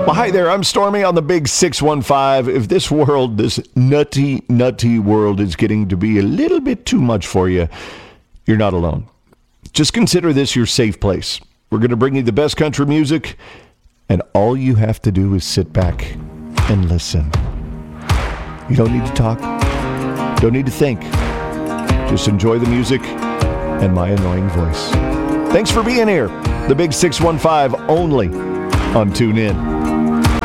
Well, hi there. I'm Stormy on the Big 615. If this world, this nutty world is getting to be a little bit too much for you, you're not alone. Just consider this your safe place. We're going to bring you the best country music, and all you have to do is sit back and listen. You don't need to talk. Don't need to think. Just enjoy the music and my annoying voice. Thanks for being here. The Big 615 only on TuneIn.